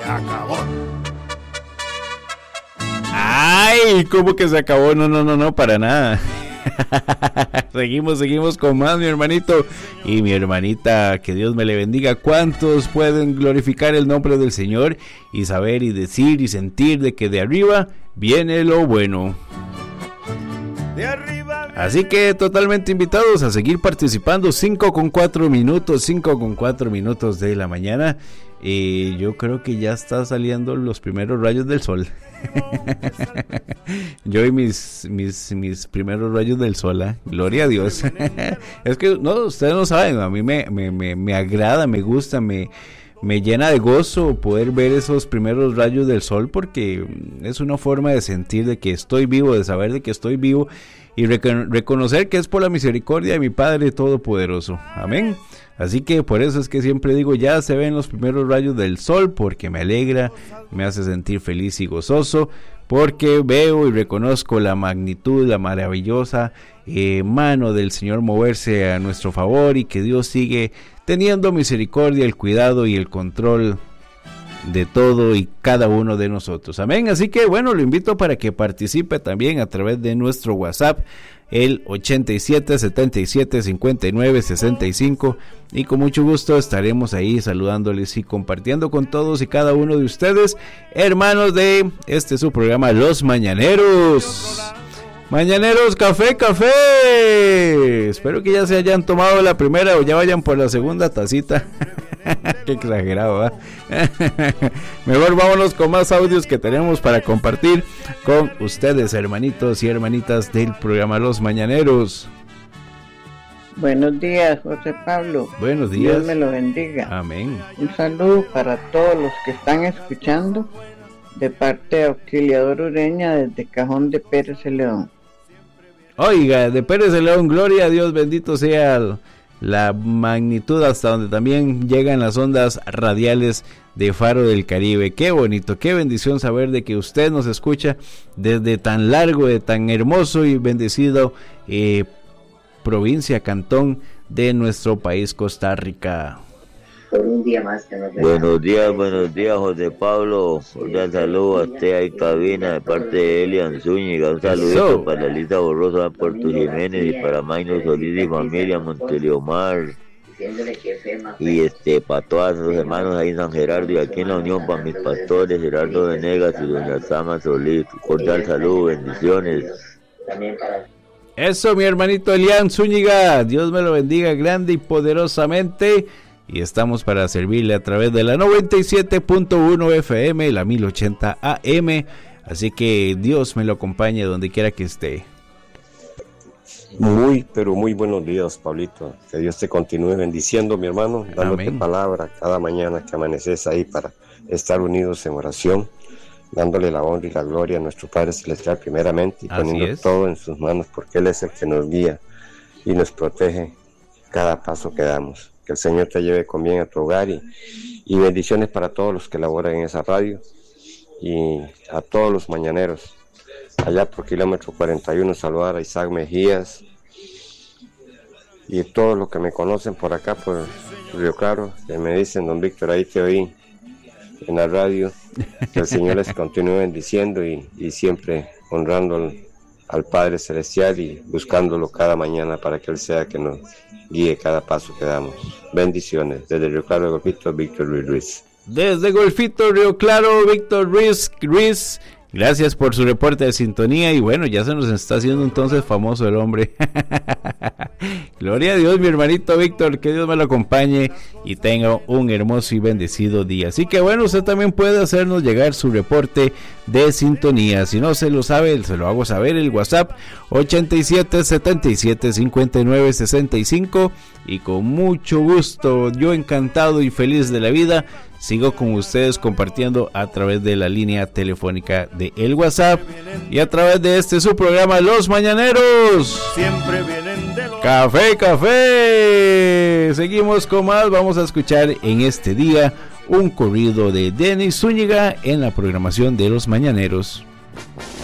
acabó. Ay, ¿cómo que se acabó? No, para nada. Seguimos con más, mi hermanito y mi hermanita, que Dios me le bendiga. ¿Cuántos pueden glorificar el nombre del Señor y saber y decir y sentir de que de arriba viene lo bueno? Así que totalmente invitados a seguir participando. 5:04 minutos de la mañana. Y yo creo que ya está saliendo los primeros rayos del sol. Yo y mis primeros rayos del sol, ¿eh? Gloria a Dios. Es que no, ustedes no saben, a mí me agrada, me gusta, me llena de gozo poder ver esos primeros rayos del sol, porque es una forma de sentir de que estoy vivo, de saber de que estoy vivo y reconocer que es por la misericordia de mi Padre Todopoderoso. Amén. Así que por eso es que siempre digo, ya se ven los primeros rayos del sol, porque me alegra, me hace sentir feliz y gozoso, porque veo y reconozco la magnitud, la maravillosa mano del Señor moverse a nuestro favor, y que Dios sigue teniendo misericordia, el cuidado y el control de todo y cada uno de nosotros. Amén. Así que bueno, lo invito para que participe también a través de nuestro WhatsApp, el 87 77 59 65, y con mucho gusto estaremos ahí saludándoles y compartiendo con todos y cada uno de ustedes, hermanos de su programa Los Mañaneros. Mañaneros, café. Espero que ya se hayan tomado la primera o ya vayan por la segunda tacita. Qué exagerado, ¿eh? Mejor vámonos con más audios que tenemos para compartir con ustedes, hermanitos y hermanitas del programa Los Mañaneros. Buenos días, José Pablo. Buenos días. Dios me lo bendiga. Amén. Un saludo para todos los que están escuchando, de parte de Auxiliador Ureña, desde Cajón de Pérez de León. Oiga, de Pérez de León, gloria a Dios, bendito sea la magnitud hasta donde también llegan las ondas radiales de Faro del Caribe. Qué bonito, qué bendición saber de que usted nos escucha desde tan largo, de tan hermoso y bendecido provincia, cantón de nuestro país, Costa Rica. Por un día más que nos buenos días, José Pablo. Un saludo a usted ahí en cabina de parte de Elian Zúñiga. Un saludito para Elisa Borroso de Puerto Jiménez, y para Maino Solís y familia Monteleomar, y para todos los hermanos ahí en San Gerardo, y aquí en la Unión para mis pastores Gerardo Venegas y doña Sama Solís. Un cordial saludo, bendiciones. Eso, mi hermanito Elian Zúñiga, Dios me lo bendiga grande y poderosamente. Y estamos para servirle a través de la 97.1 FM, la 1080 AM. Así que Dios me lo acompañe donde quiera que esté. Pero muy buenos días, Pablito. Que Dios te continúe bendiciendo, mi hermano, dándote Amén. Palabra cada mañana que amaneces ahí para estar unidos en oración, dándole la honra y la gloria a nuestro Padre Celestial primeramente, y poniendo todo en sus manos, porque Él es el que nos guía y nos protege cada paso que damos. Que el Señor te lleve con bien a tu hogar, y bendiciones para todos los que laboran en esa radio, y a todos los mañaneros. Allá por kilómetro 41, saludar a Isaac Mejías y todos los que me conocen por acá, por Río Claro, que me dicen: don Víctor, ahí te oí en la radio. Que el Señor les continúe bendiciendo y siempre honrando al Padre Celestial y buscándolo cada mañana para que Él sea que nos guíe cada paso que damos. Bendiciones. Desde Río Claro, Golfito, Víctor Ruiz. Desde Golfito, Río Claro, Víctor Ruiz. Gracias por su reporte de sintonía. Y bueno, ya se nos está haciendo entonces famoso el hombre. Gloria a Dios, mi hermanito Víctor, que Dios me lo acompañe y tenga un hermoso y bendecido día. Así que bueno, usted también puede hacernos llegar su reporte de sintonía. Si no se lo sabe, se lo hago saber, el WhatsApp 87 77 59 65, y con mucho gusto, yo encantado y feliz de la vida, sigo con ustedes compartiendo a través de la línea telefónica de el WhatsApp y a través de su programa Los Mañaneros. Siempre vienen de los... Café. Seguimos con más. Vamos a escuchar en este día un corrido de Denis Zúñiga en la programación de Los Mañaneros.